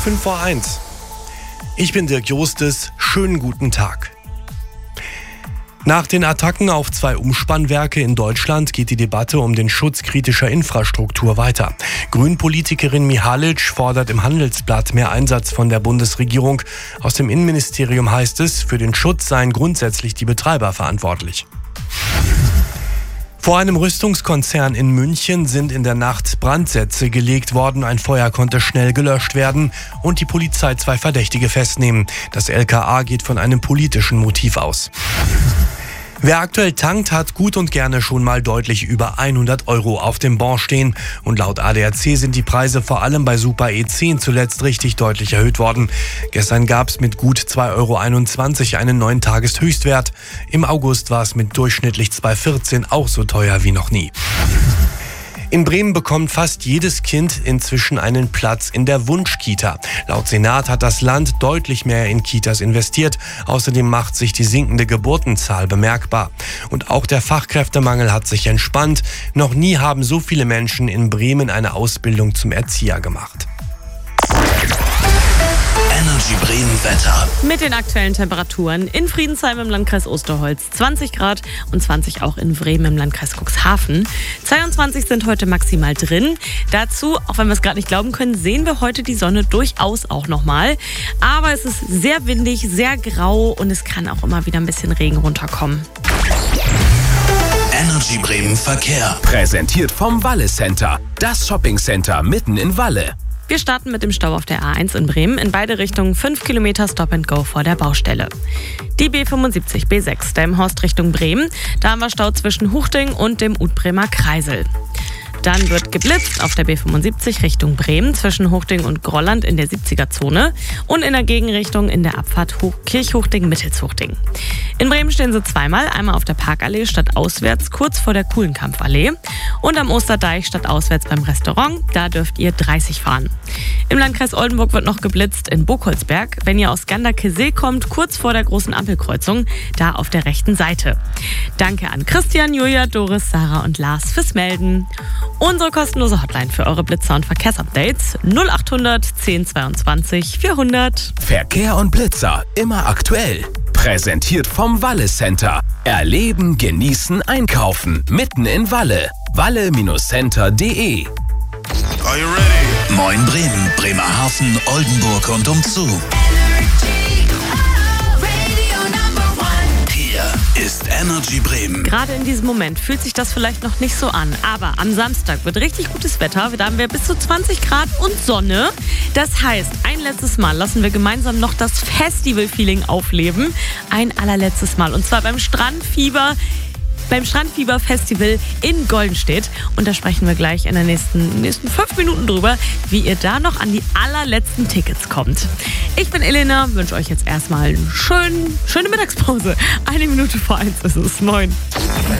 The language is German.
5:01. Ich bin Dirk Jostes. Schönen guten Tag. Nach den Attacken auf 2 Umspannwerke in Deutschland geht die Debatte um den Schutz kritischer Infrastruktur weiter. Grünpolitikerin Mihalic fordert im Handelsblatt mehr Einsatz von der Bundesregierung. Aus dem Innenministerium heißt es, für den Schutz seien grundsätzlich die Betreiber verantwortlich. Vor einem Rüstungskonzern in München sind in der Nacht Brandsätze gelegt worden. Ein Feuer konnte schnell gelöscht werden und die Polizei 2 Verdächtige festnehmen. Das LKA geht von einem politischen Motiv aus. Wer aktuell tankt, hat gut und gerne schon mal deutlich über 100 € auf dem Bon stehen. Und laut ADAC sind die Preise vor allem bei Super E10 zuletzt richtig deutlich erhöht worden. Gestern gab es mit gut 2,21 € einen neuen Tageshöchstwert. Im August war es mit durchschnittlich 2,14 € auch so teuer wie noch nie. In Bremen bekommt fast jedes Kind inzwischen einen Platz in der Wunschkita. Laut Senat hat das Land deutlich mehr in Kitas investiert. Außerdem macht sich die sinkende Geburtenzahl bemerkbar. Und auch der Fachkräftemangel hat sich entspannt. Noch nie haben so viele Menschen in Bremen eine Ausbildung zum Erzieher gemacht. Energy Bremen Wetter. Mit den aktuellen Temperaturen in Friedensheim im Landkreis Osterholz 20 Grad und 20 auch in Bremen im Landkreis Cuxhaven. 22 sind heute maximal drin. Dazu, auch wenn wir es gerade nicht glauben können, sehen wir heute die Sonne durchaus auch nochmal. Aber es ist sehr windig, sehr grau und es kann auch immer wieder ein bisschen Regen runterkommen. Energy Bremen Verkehr. Präsentiert vom Walle Center. Das Shopping-Center mitten in Walle. Wir starten mit dem Stau auf der A1 in Bremen. In beide Richtungen 5 Kilometer Stop and Go vor der Baustelle. Die B75, B6, Delmenhorst Richtung Bremen. Da haben wir Stau zwischen Huchting und dem Utbremer Kreisel. Dann wird geblitzt auf der B75 Richtung Bremen zwischen Huchting und Grolland in der 70er-Zone und in der Gegenrichtung in der Abfahrt Kirchhuchting-Mittelshuchting. In Bremen stehen sie zweimal, einmal auf der Parkallee stadtauswärts kurz vor der Kuhlenkampfallee und am Osterdeich stadtauswärts beim Restaurant, da dürft ihr 30 fahren. Im Landkreis Oldenburg wird noch geblitzt in Burgholzberg, wenn ihr aus Ganderkesee kommt, kurz vor der großen Ampelkreuzung, da auf der rechten Seite. Danke an Christian, Julia, Doris, Sarah und Lars fürs Melden. Unsere kostenlose Hotline für eure Blitzer und Verkehrsupdates 0800 1022 400. Verkehr und Blitzer immer aktuell. Präsentiert vom Walle Center. Erleben, genießen, einkaufen. Mitten in Walle. walle-center.de. Are you ready? Moin Bremen, Bremerhaven, Oldenburg und umzu. Ist Energy Bremen. Gerade in diesem Moment fühlt sich das vielleicht noch nicht so an, aber am Samstag wird richtig gutes Wetter. Da haben wir bis zu 20 Grad und Sonne. Das heißt, ein letztes Mal lassen wir gemeinsam noch das Festival-Feeling aufleben. Ein allerletztes Mal und zwar beim Strandfieber-Festival in Goldenstedt. Und da sprechen wir gleich in den nächsten 5 Minuten drüber, wie ihr da noch an die allerletzten Tickets kommt. Ich bin Elena, wünsche euch jetzt erstmal eine schöne Mittagspause. 1 Minute vor 1 ist es. Moin.